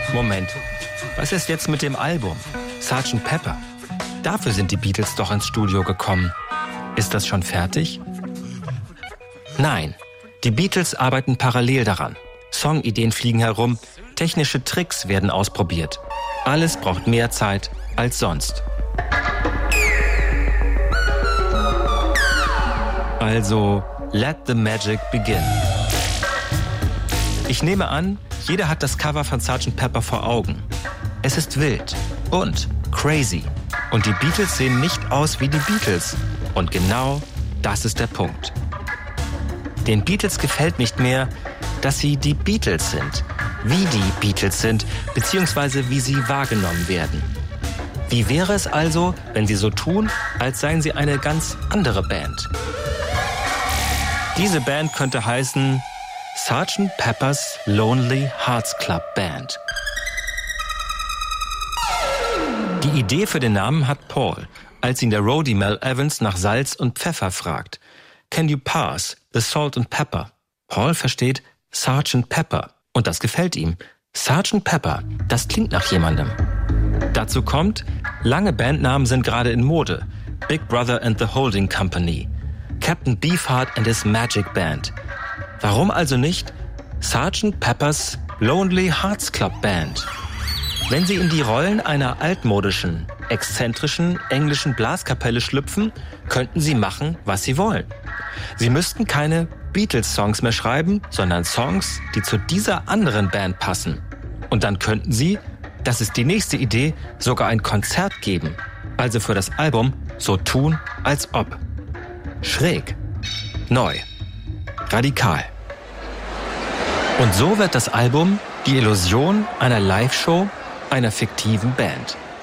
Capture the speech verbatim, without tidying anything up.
Moment, was ist jetzt mit dem Album? Sergeant Pepper. Dafür sind die Beatles doch ins Studio gekommen. Ist das schon fertig? Nein, die Beatles arbeiten parallel daran. Songideen fliegen herum, technische Tricks werden ausprobiert. Alles braucht mehr Zeit als sonst. Also, let the magic begin. Ich nehme an, jeder hat das Cover von Sergeant Pepper vor Augen. Es ist wild und crazy. Und die Beatles sehen nicht aus wie die Beatles. Und genau das ist der Punkt. Den Beatles gefällt nicht mehr, dass sie die Beatles sind. Wie die Beatles sind, beziehungsweise wie sie wahrgenommen werden. Wie wäre es also, wenn sie so tun, als seien sie eine ganz andere Band? Diese Band könnte heißen Sergeant Pepper's Lonely Hearts Club Band. Die Idee für den Namen hat Paul, als ihn der Roadie Mel Evans nach Salz und Pfeffer fragt. Can you pass the salt and pepper? Paul versteht Sergeant Pepper und das gefällt ihm. Sergeant Pepper, das klingt nach jemandem. Dazu kommt, lange Bandnamen sind gerade in Mode. Big Brother and the Holding Company. Captain Beefheart and his Magic Band. Warum also nicht Sergeant Pepper's Lonely Hearts Club Band? Wenn Sie in die Rollen einer altmodischen, exzentrischen englischen Blaskapelle schlüpfen, könnten Sie machen, was Sie wollen. Sie müssten keine Beatles-Songs mehr schreiben, sondern Songs, die zu dieser anderen Band passen. Und dann könnten Sie, das ist die nächste Idee, sogar ein Konzert geben. Also für das Album so tun, als ob. Schräg. Neu. Radikal. Und so wird das Album die Illusion einer Live-Show einer fiktiven Band.